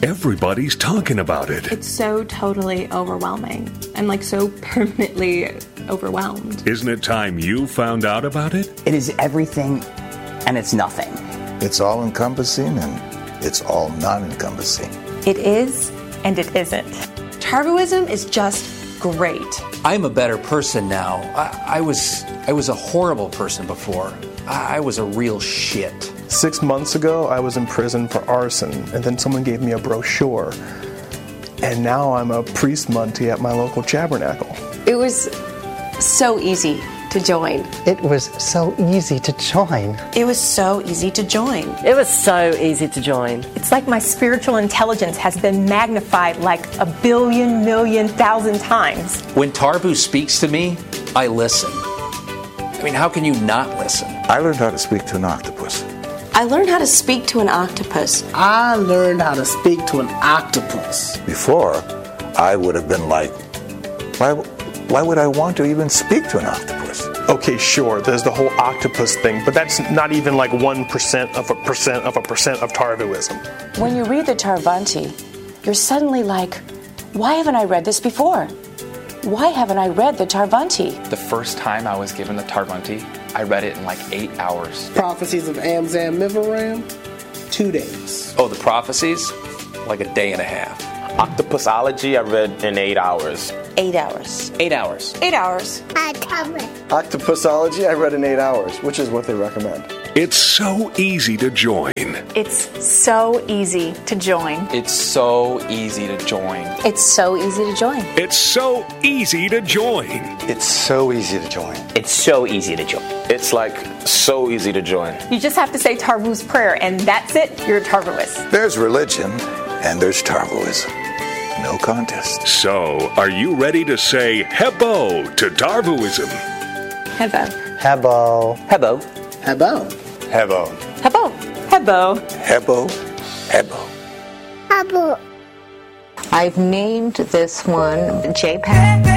Everybody's talking about it. It's so totally overwhelming. I'm like so permanently overwhelmed. Isn't it time you found out about it? It is everything and it's nothing. It's all-encompassing and it's all non-encompassing. It is and it isn't. Tarvuism is just great. I'm a better person now. I was a horrible person before. I was a real shit. 6 months ago, I was in prison for arson, and then someone gave me a brochure. And now I'm a priest Monty at my local tabernacle. It was so easy to join. It was so easy to join. It was so easy to join. It was so easy to join. It's like my spiritual intelligence has been magnified like 1 billion, million, thousand times. When Tarvu speaks to me, I listen. I mean, how can you not listen? I learned how to speak to an octopus. I learned how to speak to an octopus. I learned how to speak to an octopus. Before, I would have been like, why would I want to even speak to an octopus? Okay, sure, there's the whole octopus thing, but that's not even like 1% of a percent of Tarvuism. When you read the Tarvanti, you're suddenly like, why haven't I read this before? Why haven't I read the Tarvanti? The first time I was given the Tarvanti, I read it in like 8 hours. Prophecies of Amzam Mivaram, 2 days. Oh, the prophecies? Like a day and a half. Octopusology, I read in 8 hours. 8 hours. 8 hours. 8 hours. Octopusology, I read in 8 hours, which is what they recommend. It's so easy to join. It's so easy to join. It's so easy to join. It's so easy to join. It's so easy to join. It's so easy to join. It's so easy to join. It's like so easy to join. You just have to say Tarvu's prayer, and that's it. You're a Tarvuist. There's religion and there's Tarvuism. No contest. So, are you ready to say Hebo to Tarvuism? Hebo. Hebo. Hebo. Hebo. Hebo. Hebo. Hebo. Hebo. Hebo. Hebo. I've named this one JPEG.